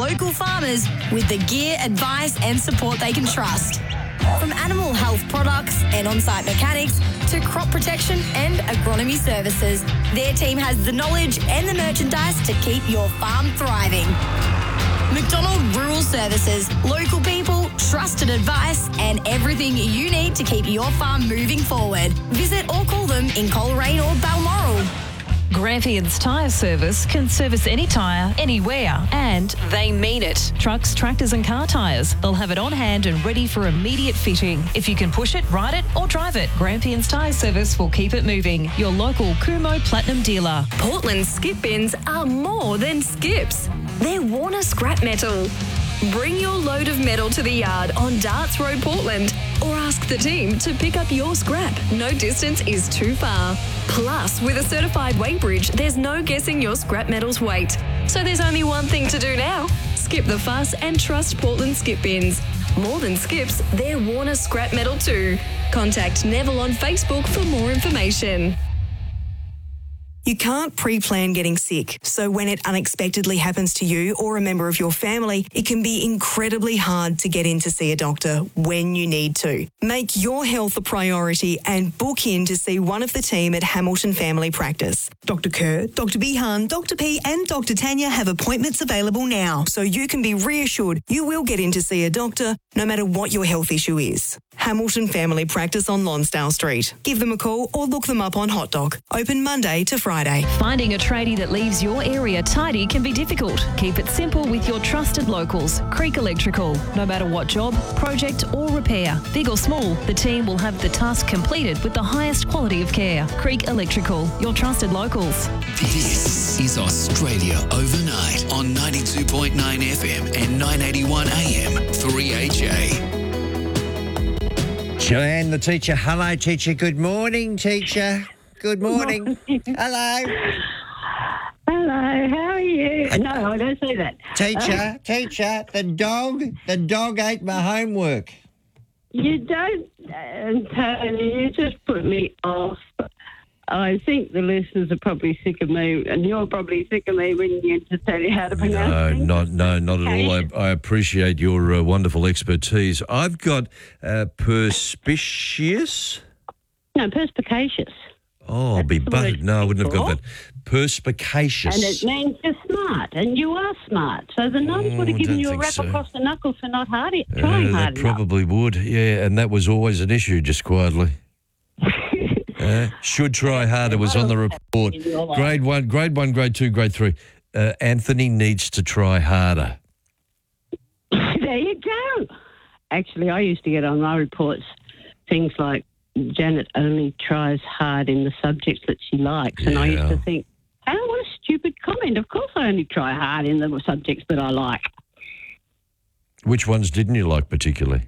local farmers with the gear, advice and support they can trust. From animal health products and on-site mechanics to crop protection and agronomy services, their team has the knowledge and the merchandise to keep your farm thriving. McDonald Rural Services, local people, trusted advice and everything you need to keep your farm moving forward. Visit or call them in Coleraine or Balmoral. Grampians Tyre Service can service any tyre, anywhere, and they mean it. Trucks, tractors and car tyres. They'll have it on hand and ready for immediate fitting. If you can push it, ride it or drive it, Grampians Tyre Service will keep it moving. Your local Kumho Platinum dealer. Portland skip bins are more than skips. They're Warner Scrap Metal. Bring your load of metal to the yard on Darts Road, Portland, or ask the team to pick up your scrap. No distance is too far. Plus, with a certified weight bridge, there's no guessing your scrap metal's weight. So there's only one thing to do now. Skip the fuss and trust Portland skip bins. More than skips, they're Warner Scrap Metal too. Contact Neville on Facebook for more information. You can't pre-plan getting sick, so when it unexpectedly happens to you or a member of your family, it can be incredibly hard to get in to see a doctor when you need to. Make your health a priority and book in to see one of the team at Hamilton Family Practice. Dr. Kerr, Dr. Bihan, Dr. P and Dr. Tanya have appointments available now, so you can be reassured you will get in to see a doctor no matter what your health issue is. Hamilton Family Practice on Lonsdale Street. Give them a call or look them up on Hot Dog. Open Monday to Friday. Finding a tradie that leaves your area tidy can be difficult. Keep it simple with your trusted locals, Creek Electrical. No matter what job, project or repair, big or small, the team will have the task completed with the highest quality of care. Creek Electrical, your trusted locals. This is Australia Overnight on 92.9 FM and 981 AM 3HA. Joanne, the teacher. Hello, teacher. Good morning, teacher. Good morning. Hello. Hello, how are you? No, I don't say that. Teacher, the dog ate my homework. You don't, Tony, you just put me off. I think the listeners are probably sick of me, and you're probably sick of me when you to tell you how to pronounce things. No, not at all. I appreciate your wonderful expertise. I've got perspicacious. No, perspicacious. Oh, I'll be buttered. No, I wouldn't have got that. Perspicacious. And it means you're smart, and you are smart. So the nuns would have given you a rap across the knuckles for not trying hard enough. They probably would, yeah, and that was always an issue, just quietly. Should try harder was on the report. Grade 1, grade 2, grade 3. Anthony needs to try harder. There you go. Actually, I used to get on my reports things like Janet only tries hard in the subjects that she likes. And I used to think, oh, what a stupid comment. Of course I only try hard in the subjects that I like. Which ones didn't you like particularly?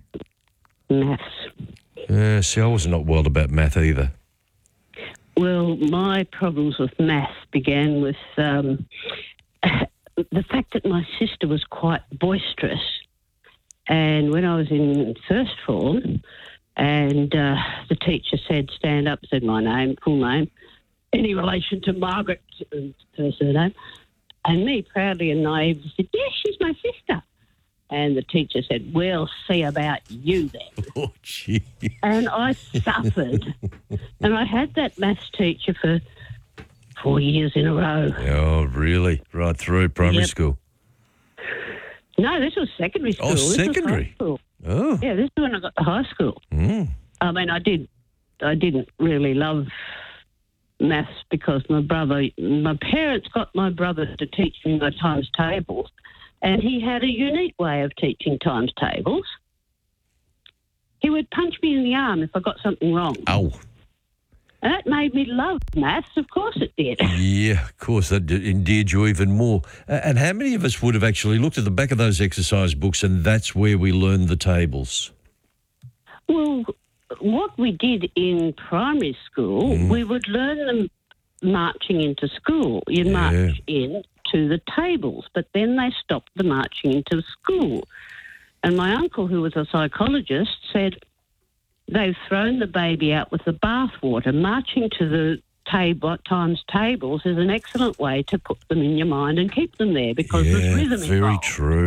Maths. See, I was not wild about math either. Well, my problems with maths began with the fact that my sister was quite boisterous. And when I was in first form, and the teacher said, stand up, said my name, full name, any relation to Margaret, her surname, and me proudly and naively said, yes, she's my sister. And the teacher said, we'll see about you then. Oh, gee. And I suffered. And I had that maths teacher for 4 years in a row. Oh, really? Right through primary school? No, this was secondary school. Oh, secondary? High school. Oh. Yeah, this is when I got to high school. Mm. I mean, I didn't really love maths because my parents got my brother to teach me my times tables, and he had a unique way of teaching times tables. He would punch me in the arm if I got something wrong. Ow. And that made me love maths. Of course it did. Yeah, of course. That endeared you even more. And how many of us would have actually looked at the back of those exercise books and that's where we learned the tables? Well, what we did in primary school, we would learn them marching into school. You march in to the tables, but then they stopped the marching into school. And my uncle, who was a psychologist, said, they've thrown the baby out with the bathwater. Marching to the times tables is an excellent way to put them in your mind and keep them there because there's rhythm involved. Very true.